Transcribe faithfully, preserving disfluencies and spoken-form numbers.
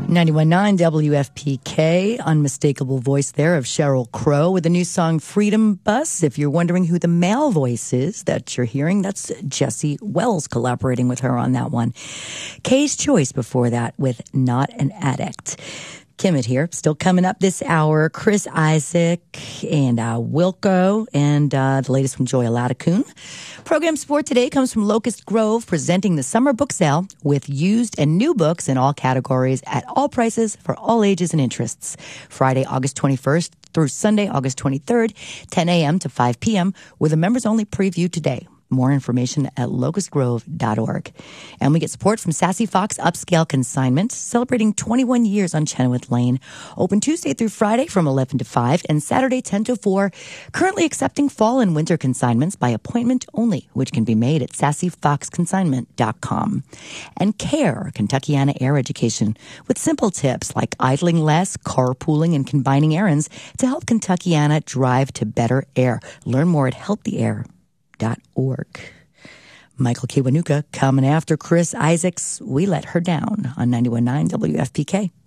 ninety-one point nine W F P K, unmistakable voice there of Sheryl Crow with the new song Freedom Bus. If you're wondering who the male voice is that you're hearing, that's Jesse Wells collaborating with her on that one. Kay's Choice before that with Not an Addict. Kimmett here, still coming up this hour. Chris Isaak and uh, Wilco and uh, the latest from Joy Aladakun. Program support today comes from Locust Grove, presenting the summer book sale with used and new books in all categories at all prices for all ages and interests. Friday, August twenty-first through Sunday, August twenty-third, ten a.m. to five p.m. with a members-only preview today. More information at locust grove dot org. And we get support from Sassy Fox Upscale Consignment, celebrating twenty-one years on Chenoweth Lane. Open Tuesday through Friday from eleven to five and Saturday ten to four. Currently accepting fall and winter consignments by appointment only, which can be made at sassy fox consignment dot com. And CARE, Kentuckiana Air Education, with simple tips like idling less, carpooling, and combining errands to help Kentuckiana drive to better air. Learn more at help the air dot org. Michael Kiwanuka coming after Chris Isaacs. We Let Her Down on ninety-one point nine W F P K.